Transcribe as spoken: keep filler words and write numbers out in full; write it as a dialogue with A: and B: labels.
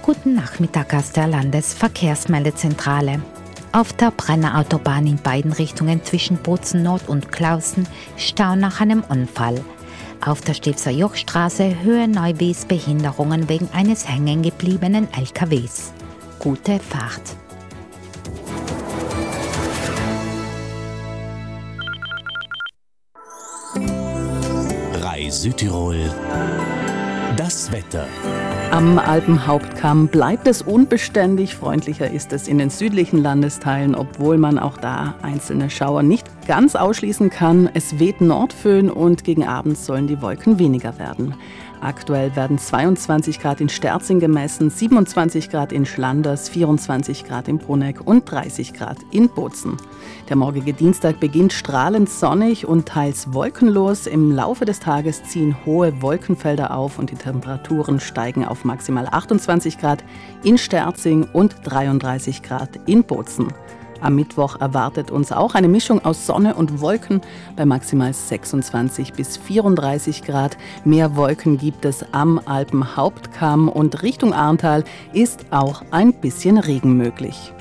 A: Guten Nachmittag aus der Landesverkehrsmeldezentrale. Auf der Brenner Autobahn in beiden Richtungen zwischen Bozen Nord und Clausen Stau nach einem Unfall. Auf der Stilfser Jochstraße Höhe Neuwies Behinderungen wegen eines hängen gebliebenen L K Ws. Gute Fahrt.
B: Rai Südtirol. Das Wetter.
C: Am Alpenhauptkamm bleibt es unbeständig, freundlicher ist es in den südlichen Landesteilen, obwohl man auch da einzelne Schauer nicht ganz ausschließen kann. Es weht Nordföhn und gegen Abend sollen die Wolken weniger werden. Aktuell werden zweiundzwanzig Grad in Sterzing gemessen, siebenundzwanzig Grad in Schlanders, vierundzwanzig Grad in Bruneck und dreißig Grad in Bozen. Der morgige Dienstag beginnt strahlend sonnig und teils wolkenlos. Im Laufe des Tages ziehen hohe Wolkenfelder auf und die Temperaturen steigen auf maximal achtundzwanzig Grad in Sterzing und dreiunddreißig Grad in Bozen. Am Mittwoch erwartet uns auch eine Mischung aus Sonne und Wolken bei maximal sechsundzwanzig bis vierunddreißig Grad. Mehr Wolken gibt es am Alpenhauptkamm und Richtung Arntal ist auch ein bisschen Regen möglich.